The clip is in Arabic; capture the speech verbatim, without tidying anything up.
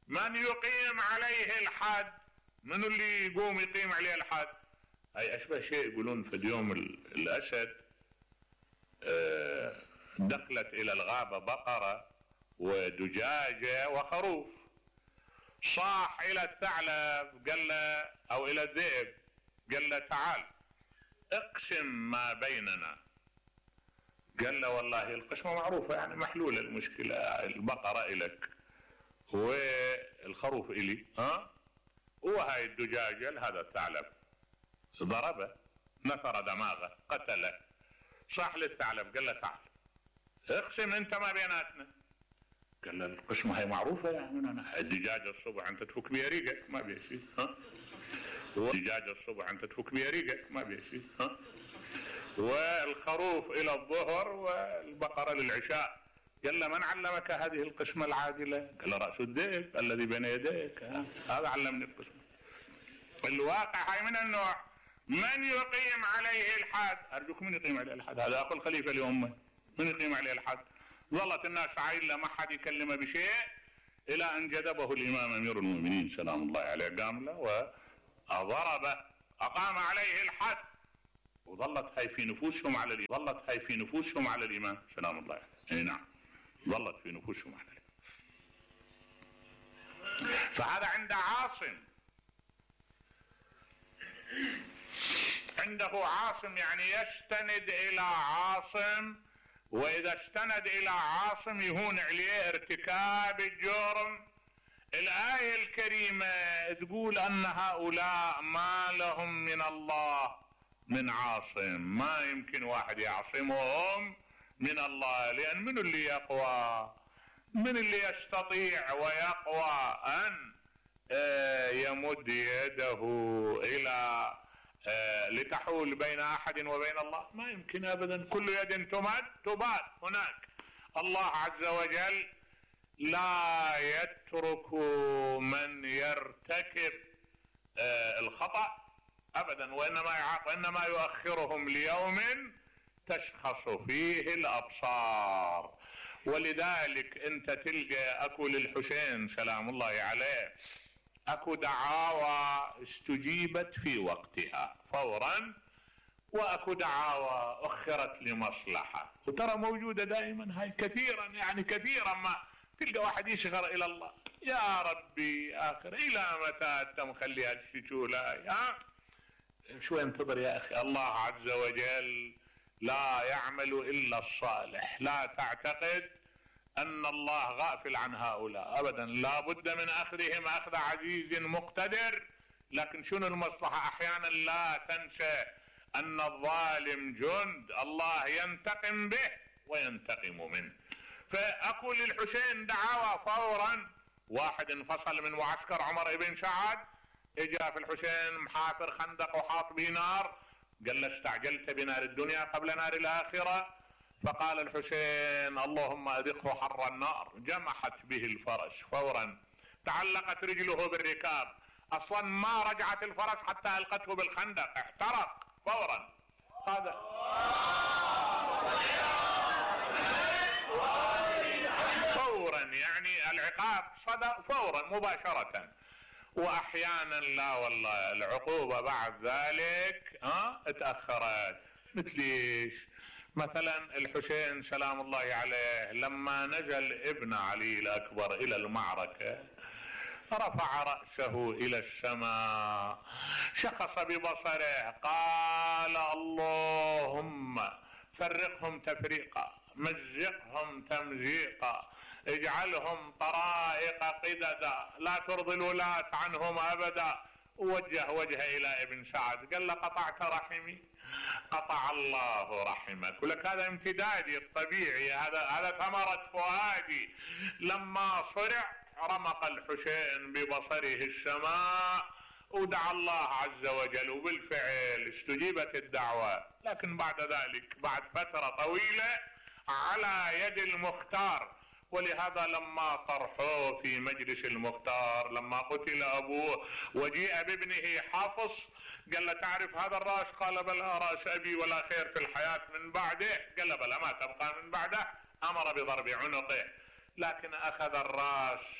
من يقيم عليه الحد؟ من اللي يقوم يقيم عليه الحد؟ اي اشبه شيء يقولون في اليوم الاسد دخلت الى الغابة بقرة ودجاجة وخروف، صاح الى الثعلب قال له او الى الذئب قال له تعال اقسم ما بيننا. قال له والله القسمة معروفة يعني محلولة المشكلة، البقرة الك والخروف الي، ها وهاي الدجاجة هذا الثعلب. ضربه نثر دماغه قتله. صاح للثعلب قال له تعال اقسم انت ما بيناتنا. قال له القسمة هي معروفة يعني انا الدجاجة الصبح انت تفك بيها ريقك ما بيها شيء، ها والدجاجة الصبح انت تفك بيها ريقك ما بيها شيء، ها والخروف الى الظهر والبقرة للعشاء. قال له من علمك هذه القسمة العادلة؟ قال له رأس الذئب الذي بين يديك، هذا علمني القسمة. الواقع هاي من النوع من يقيم عليه الحد. ارجوك من يقيم عليه الحد؟ هذا اخو الخليفة لأمه، من يقيم عليه الحد؟ ظلت الناس عايلة ما حد يكلمه بشيء الى ان جذبه الامام امير المؤمنين سلام الله عليه، قام له وضربه اقام عليه الحد. وظلت هاي في نفوسهم على الإمام. ظلت هاي في نفوسهم على الامام سلام الله عليه. اي نعم ظلت في نفوسهم على الامام. فهذا عند عاصم، عنده عاصم يعني يستند الى عاصم، واذا استند الى عاصم يهون عليه ارتكاب الجرم. الآية الكريمة تقول ان هؤلاء ما لهم من الله من عاصم، ما يمكن واحد يعصمهم من الله، لان من اللي يقوى، من اللي يستطيع ويقوى ان يمد يده الى لتحول بين احد وبين الله؟ ما يمكن ابدا. كل يد تمد تباد هناك. الله عز وجل لا يترك من يرتكب الخطأ ابدا، وانما وانما يؤخرهم ليوم تشخص فيه الابصار. ولذلك انت تلقى اكو للحسين سلام الله عليه اكو دعاوى استجيبت في وقتها فورا، واكو دعاوى اخرت لمصلحة، وترى موجودة دائما هاي كثيرا، يعني كثيرا ما تلقى واحد يشغر الى الله يا ربي اخر الى متى انت مخلي هالشتولة؟ ها شو انتظر يا اخي؟ الله عز وجل لا يعمل الا الصالح. لا تعتقد ان الله غافل عن هؤلاء ابدا، لا بد من اخذهم اخذ عزيز مقتدر. لكن شنو المصلحة؟ احيانا لا تنسى ان الظالم جند الله ينتقم به وينتقم منه. فاقول للحسين دعاوى فورا. واحد انفصل من معسكر عمر بن سعد، اجا في الحسين محافر خندق وحاط بيه نار، قال له استعجلت بنار الدنيا قبل نار الاخرة. فقال الحسين اللهم اذقه حر النار. جمحت به الفرس فورا، تعلقت رجله بالركاب، اصلا ما رجعت الفرس حتى القته بالخندق، احترق فورا. هذا فورا يعني العقاب صدى فورا مباشرة. واحيانا لا والله العقوبة بعد ذلك ها اتأخرت. مثل ايش؟ مثلا الحسين سلام الله عليه لما نزل ابن علي الاكبر الى المعركة رفع رأسه الى السماء، شخص ببصره، قال اللهم فرقهم تفريقا، مزقهم تمزيقا، اجعلهم طرائق قددا، لا ترضي الولاة عنهم ابدا. ووجه وجهه الى ابن سعد قال له قطعت رحمي، قطع الله رحمك. ولك هذا امتدادي الطبيعي، هذا هذا ثمرة فؤادي. لما صرع رمق الحسين ببصره السماء ودعا الله عز وجل، وبالفعل استجيبت الدعوة. لكن بعد ذلك بعد فترة طويلة على يد المختار. ولهذا لما طرحوه في مجلس المختار لما قتل ابوه وجيء بابنه حافظ قال له تعرف هذا الراس؟ قال بلى راس ابي ولا خير في الحياة من بعده. قال له بلى ما تبقى من بعده. امر بضرب عنقه، لكن اخذ الراس